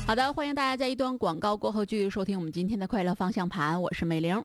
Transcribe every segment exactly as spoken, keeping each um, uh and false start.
好的，欢迎大家在一段广告过后继续收听我们今天的快乐方向盘，我是美玲。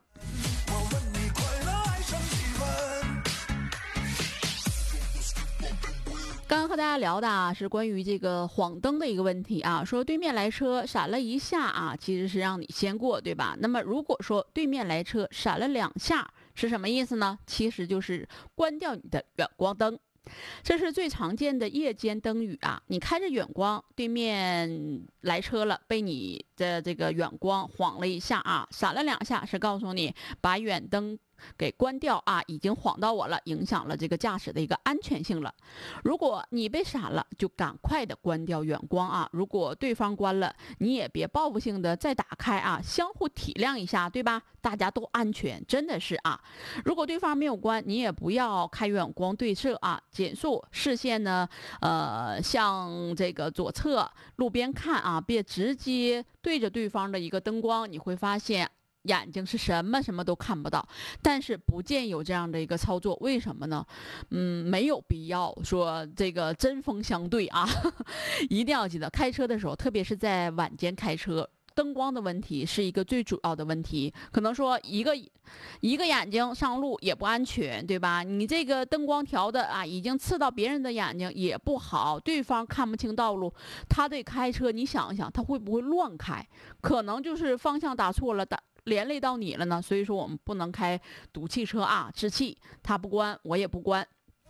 刚刚和大家聊的啊，是关于这个晃灯的一个问题啊，说对面来车闪了一下啊，其实是让你先过，对吧？那么如果说对面来车闪了两下，是什么意思呢？其实就是关掉你的远光灯。这是最常见的夜间灯语啊！你开着远光，对面来车了，被你的这个远光晃了一下啊，闪了两下，是告诉你把远灯给关掉啊，已经晃到我了，影响了这个驾驶的一个安全性了。如果你被闪了，就赶快的关掉远光啊！如果对方关了，你也别报复性的再打开啊，相互体谅一下，对吧？大家都安全，真的是啊。如果对方没有关，你也不要开远光对射啊，减速视线呢，呃，向这个左侧路边看啊，别直接对着对方的一个灯光，你会发现眼睛是什么什么都看不到。但是不建议有这样的一个操作，为什么呢？嗯，没有必要说这个针锋相对啊，一定要记得开车的时候，特别是在晚间开车，灯光的问题是一个最主要的问题。可能说一个一个眼睛上路也不安全，对吧？你这个灯光调的啊，已经刺到别人的眼睛也不好，对方看不清道路，他得开车，你想一想，他会不会乱开？可能就是方向打错了，打连累到你了呢。所以说我们不能开赌气车啊，置气，他不关我也不关。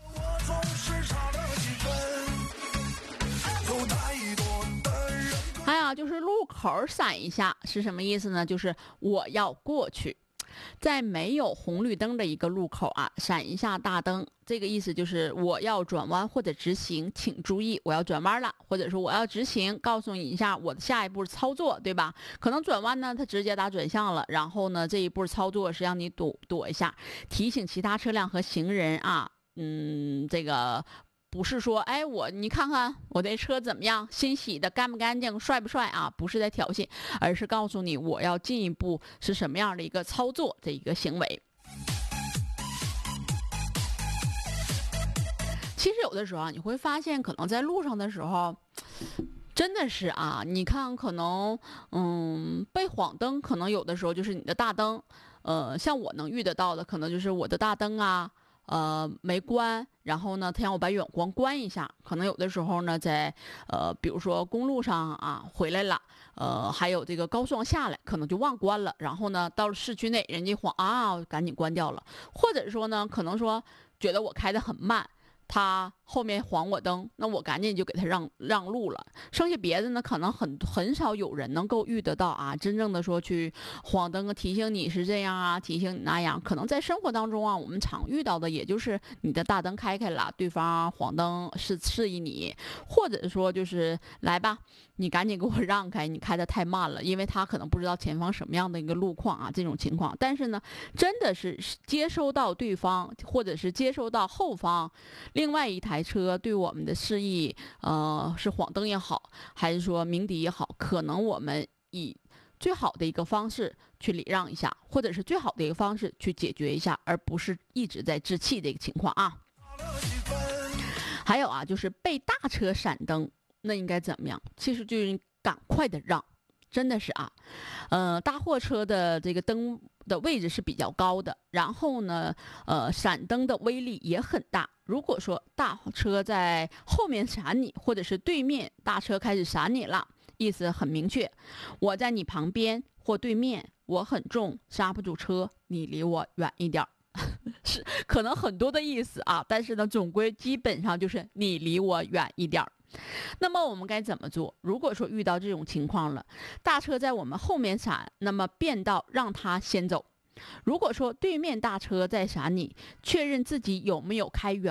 还有就是路口闪一下是什么意思呢？就是我要过去，在没有红绿灯的一个路口啊，闪一下大灯，这个意思就是我要转弯或者直行，请注意我要转弯了，或者说我要直行，告诉你一下我的下一步操作，对吧？可能转弯呢，它直接打转向了，然后呢，这一步操作是让你躲躲一下，提醒其他车辆和行人啊，嗯，这个。不是说，哎，我你看看我这车怎么样，新洗的干不干净，帅不帅啊？不是在挑衅，而是告诉你我要进一步是什么样的一个操作的一个行为。其实有的时候啊，你会发现，可能在路上的时候，真的是啊，你看可能嗯被晃灯，可能有的时候就是你的大灯，呃，像我能遇得到的，可能就是我的大灯啊。呃，没关，然后呢，他让我把远光关一下。可能有的时候呢，在呃，比如说公路上啊，回来了，呃，还有这个高速上下来，可能就忘关了。然后呢，到了市区内，人家晃啊，赶紧关掉了。或者说呢，可能说觉得我开得很慢，他后面晃我灯，那我赶紧就给他让让路了。剩下别的呢，可能很很少有人能够遇得到啊，真正的说去晃灯啊，提醒你是这样啊，提醒你那样。可能在生活当中啊，我们常遇到的也就是你的大灯开开了，对方晃灯是示意你，或者说就是来吧，你赶紧给我让开，你开得太慢了，因为他可能不知道前方什么样的一个路况啊，这种情况。但是呢，真的是接收到对方或者是接收到后方另外一台车对我们的示意，呃，是晃灯也好，还是说鸣笛也好，可能我们以最好的一个方式去礼让一下，或者是最好的一个方式去解决一下，而不是一直在置气的一个情况啊。还有啊，就是被大车闪灯，那应该怎么样？其实就是赶快的让。真的是啊，呃，大货车的这个灯的位置是比较高的，然后呢，呃，闪灯的威力也很大。如果说大车在后面闪你，或者是对面大车开始闪你了，意思很明确，我在你旁边或对面，我很重，刹不住车，你离我远一点。是可能很多的意思啊，但是呢，总归基本上就是你离我远一点。那么我们该怎么做？如果说遇到这种情况了，大车在我们后面闪，那么变道让他先走。如果说对面大车在闪你，确认自己有没有开远